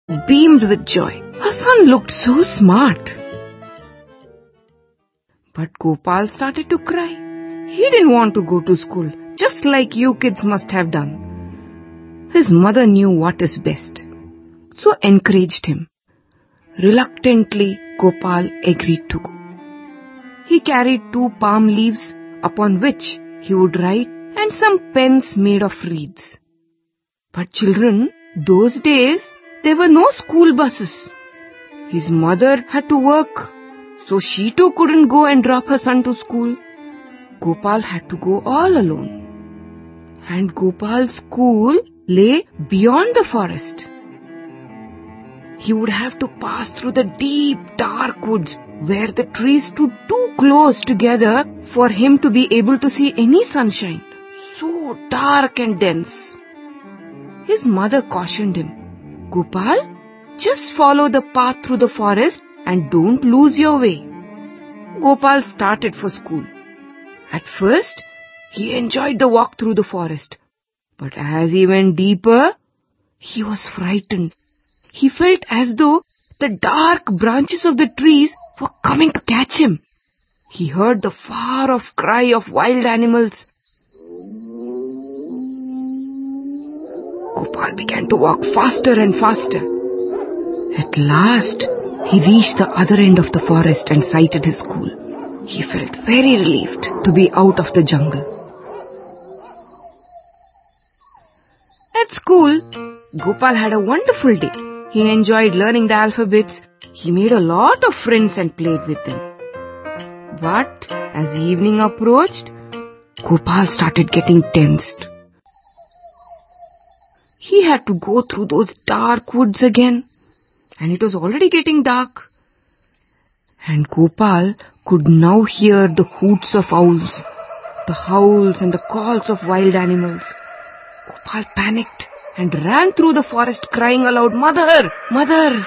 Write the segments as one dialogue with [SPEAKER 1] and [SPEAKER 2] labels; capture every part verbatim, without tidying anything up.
[SPEAKER 1] beamed with joy. Her son looked so smart. But Gopal started to cry. He didn't want to go to school, just like you kids must have done. His mother knew what is best, so encouraged him. Reluctantly, Gopal agreed to go. He carried two palm leaves upon which he would write and some pens made of reeds. But children, those days, there were no school buses. His mother had to work, so she too couldn't go and drop her son to school. Gopal had to go all alone. And Gopal's school lay beyond the forest. He would have to pass through the deep, dark woods where the trees stood too close together for him to be able to see any sunshine. So dark and dense. His mother cautioned him, Gopal, just follow the path through the forest and don't lose your way. Gopal started for school. At first, he enjoyed the walk through the forest. But as he went deeper, he was frightened. He felt as though the dark branches of the trees were coming to catch him. He heard the far-off cry of wild animals. Gopal began to walk faster and faster. At last, he reached the other end of the forest and sighted his school. He felt very relieved to be out of the jungle. At school, Gopal had a wonderful day. He enjoyed learning the alphabets. He made a lot of friends and played with them. But as evening approached, Gopal started getting tensed. He had to go through those dark woods again, and it was already getting dark. And Gopal could now hear the hoots of owls, the howls and the calls of wild animals. Gopal panicked and ran through the forest crying aloud, Mother! Mother!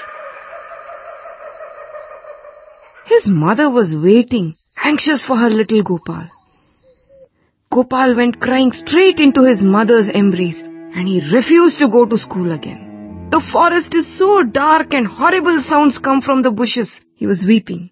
[SPEAKER 1] His mother was waiting, anxious for her little Gopal. Gopal went crying straight into his mother's embrace, and he refused to go to school again. The forest is so dark and horrible sounds come from the bushes. He was weeping.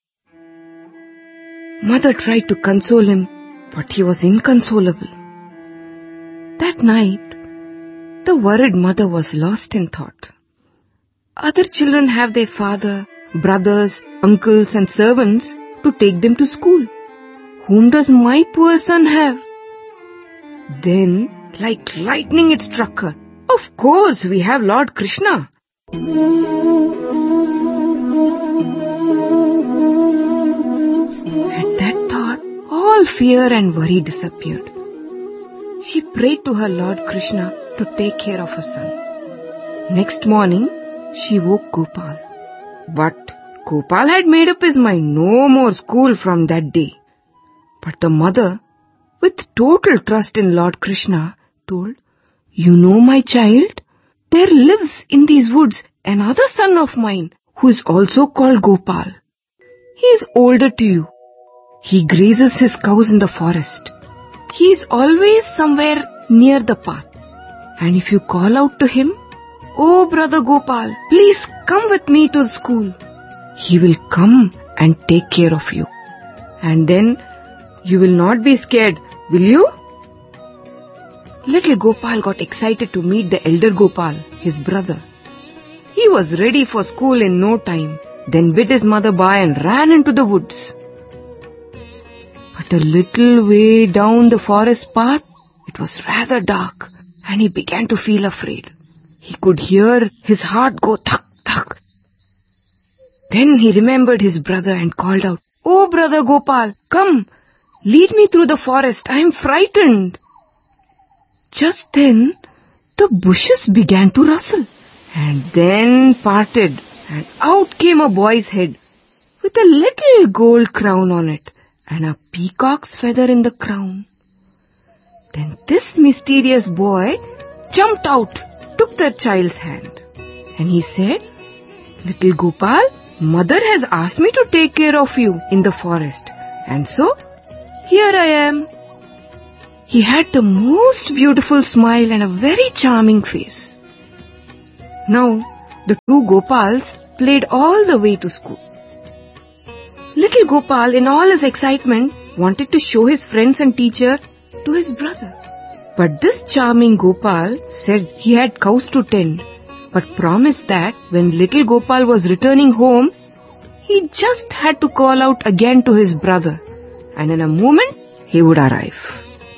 [SPEAKER 1] Mother tried to console him, but he was inconsolable. That night, the worried mother was lost in thought. Other children have their father, brothers, uncles and servants to take them to school. Whom does my poor son have? Then, like lightning, it struck her. Of course, we have Lord Krishna. At that thought, all fear and worry disappeared. She prayed to her Lord Krishna to take care of her son. Next morning, she woke Gopal. But Gopal had made up his mind, no more school from that day. But the mother, with total trust in Lord Krishna, told, You know, my child, there lives in these woods another son of mine who is also called Gopal. He is older to you. He grazes his cows in the forest. He is always somewhere near the path. And if you call out to him, Oh, brother Gopal, please come with me to school. He will come and take care of you. And then you will not be scared, will you? Little Gopal got excited to meet the elder Gopal, his brother. He was ready for school in no time, then bid his mother bye and ran into the woods. But a little way down the forest path, it was rather dark, and he began to feel afraid. He could hear his heart go thuk, thuk. Then he remembered his brother and called out, Oh, brother Gopal, come, lead me through the forest. I am frightened. Just then, the bushes began to rustle and then parted, and out came a boy's head with a little gold crown on it and a peacock's feather in the crown. Then this mysterious boy jumped out, took the child's hand, and he said, Little Gopal, mother has asked me to take care of you in the forest, and so here I am. He had the most beautiful smile and a very charming face. Now, the two Gopals played all the way to school. Little Gopal, in all his excitement, wanted to show his friends and teacher to his brother. But this charming Gopal said he had cows to tend, but promised that when little Gopal was returning home, he just had to call out again to his brother, and in a moment he would arrive.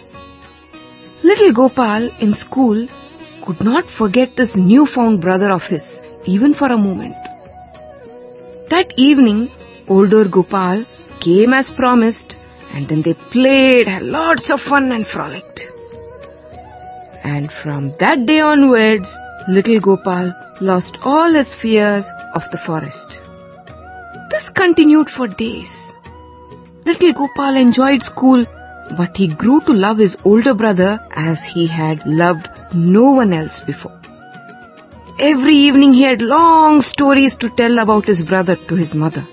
[SPEAKER 1] Little Gopal in school could not forget this newfound brother of his, even for a moment. That evening, older Gopal came as promised, and then they played, had lots of fun and frolicked. And from that day onwards, little Gopal lost all his fears of the forest. This continued for days. Little Gopal enjoyed school, but he grew to love his older brother as he had loved no one else before. Every evening he had long stories to tell about his brother to his mother.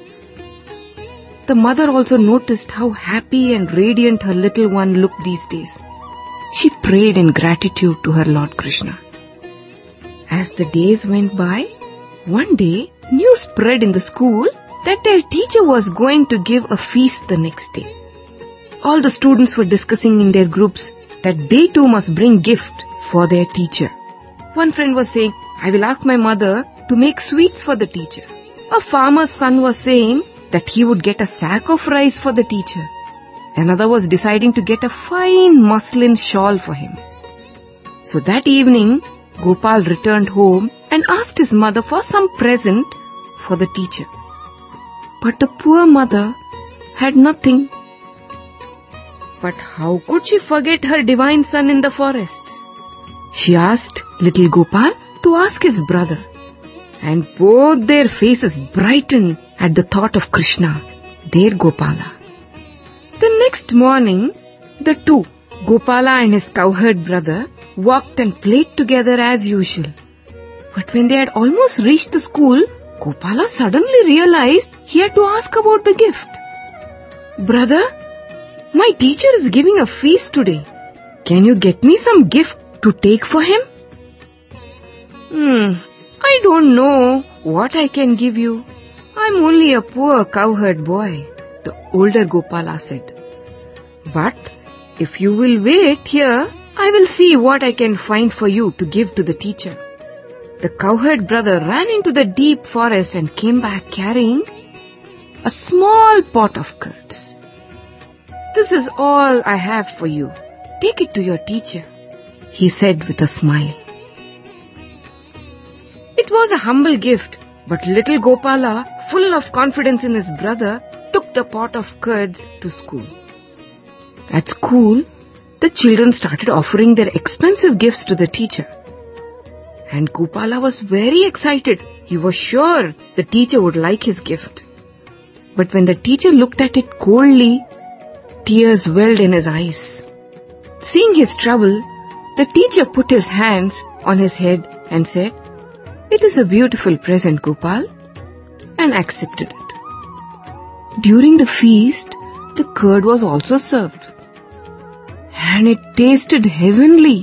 [SPEAKER 1] The mother also noticed how happy and radiant her little one looked these days. She prayed in gratitude to her Lord Krishna. As the days went by, one day news spread in the school that their teacher was going to give a feast the next day. All the students were discussing in their groups that they too must bring gift for their teacher. One friend was saying, I will ask my mother to make sweets for the teacher. A farmer's son was saying that he would get a sack of rice for the teacher. Another was deciding to get a fine muslin shawl for him. So that evening, Gopal returned home and asked his mother for some present for the teacher. But the poor mother had nothing. But how could she forget her divine son in the forest? She asked little Gopal to ask his brother, and both their faces brightened at the thought of Krishna, their Gopala. The next morning, the two, Gopala and his cowherd brother, walked and played together as usual. But when they had almost reached the school, Gopala suddenly realized he had to ask about the gift. Brother, my teacher is giving a feast today. Can you get me some gift to take for him? Hmm, I don't know what I can give you. I'm only a poor cowherd boy, the older Gopala said. But if you will wait here, I will see what I can find for you to give to the teacher. The cowherd brother ran into the deep forest and came back carrying a small pot of curds. This is all I have for you. Take it to your teacher, he said with a smile. It was a humble gift, but little Gopala, full of confidence in his brother, took the pot of curds to school. At school, the children started offering their expensive gifts to the teacher. And Gopala was very excited. He was sure the teacher would like his gift. But when the teacher looked at it coldly, tears welled in his eyes. Seeing his trouble, the teacher put his hands on his head and said, "It is a beautiful present, Gopal," and accepted it. During the feast, the curd was also served. And it tasted heavenly.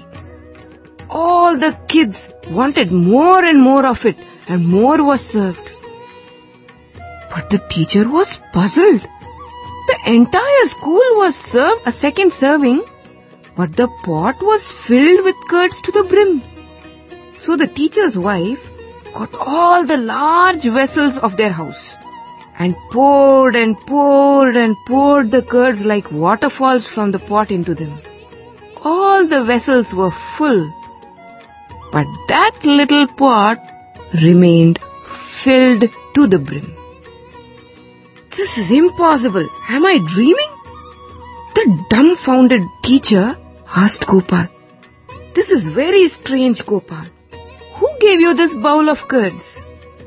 [SPEAKER 1] All the kids wanted more and more of it, and more was served. But the teacher was puzzled. The entire school was served a second serving, but the pot was filled with curds to the brim. So the teacher's wife got all the large vessels of their house and poured and poured and poured the curds like waterfalls from the pot into them. All the vessels were full, but that little pot remained filled to the brim. This is impossible. Am I dreaming? The dumbfounded teacher asked Gopal. This is very strange, Gopal. Who gave you this bowl of curds?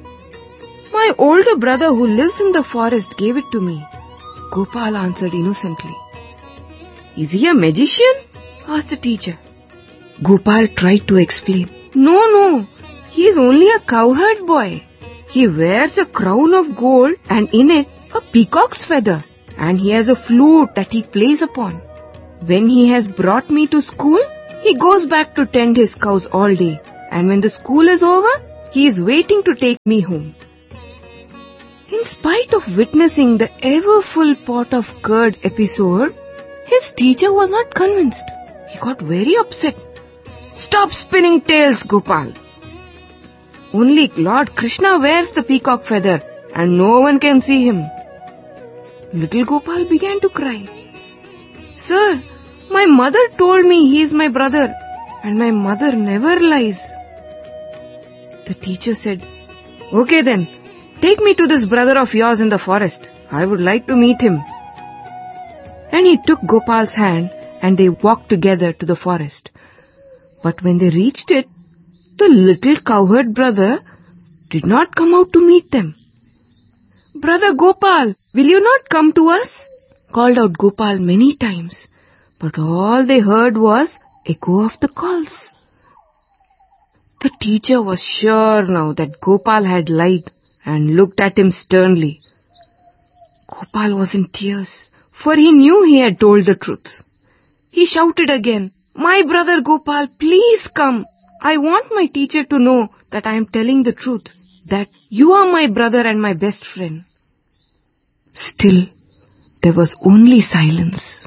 [SPEAKER 1] My older brother who lives in the forest gave it to me, Gopal answered innocently. Is he a magician? Asked the teacher. Gopal tried to explain. No, no, he is only a cowherd boy. He wears a crown of gold and in it a peacock's feather, and he has a flute that he plays upon. When he has brought me to school, he goes back to tend his cows all day, and when the school is over, He is waiting to take me home." In spite of witnessing the ever-full pot of curd episode, his teacher was not convinced. He got very upset. "Stop spinning tales, Gopal. Only Lord Krishna wears the peacock feather and no one can see him." Little Gopal began to cry. "Sir, my mother told me he is my brother and my mother never lies." The teacher said, "Okay then, take me to this brother of yours in the forest. I would like to meet him." And he took Gopal's hand and they walked together to the forest. But when they reached it, the little cowherd brother did not come out to meet them. "Brother Gopal, will you not come to us?" called out Gopal many times. But all they heard was echo of the calls. The teacher was sure now that Gopal had lied and looked at him sternly. Gopal was in tears, for he knew he had told the truth. He shouted again, "My brother Gopal, please come. I want my teacher to know that I am telling the truth, that you are my brother and my best friend." Still, there was only silence.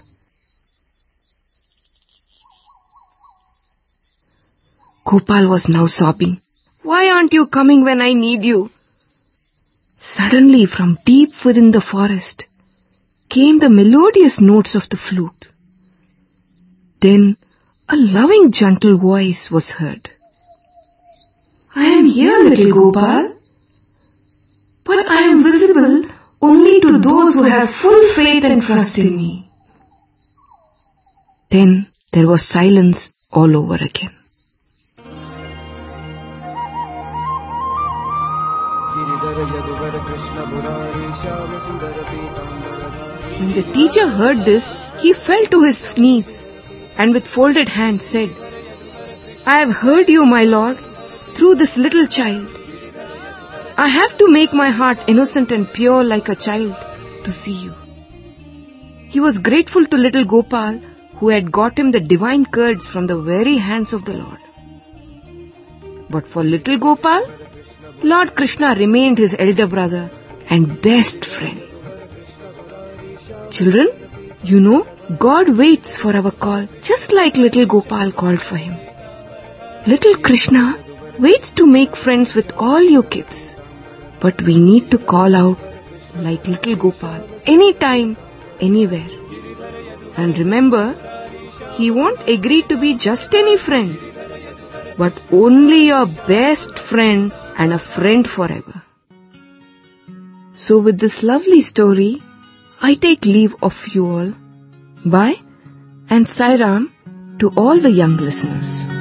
[SPEAKER 1] Gopal was now sobbing. "Why aren't you coming when I need you?" Suddenly, from deep within the forest, came the melodious notes of the flute. Then, a loving, gentle voice was heard. "I am here, little Gopal, but I am visible only to those who have full faith and trust in me." Then there was silence all over again. When the teacher heard this, he fell to his knees and with folded hands said, "I have heard you, my lord, through this little child. I have to make my heart innocent and pure like a child to see you." He was grateful to little Gopal, who had got him the divine curds from the very hands of the Lord. But for little Gopal, Lord Krishna remained his elder brother and best friend. Children, you know, God waits for our call just like little Gopal called for him. Little Krishna waits to make friends with all you kids. But we need to call out like little Gopal anytime, anywhere. And remember, he won't agree to be just any friend, but only your best friend and a friend forever. So with this lovely story, I take leave of you all. Bye and Sai Ram to all the young listeners.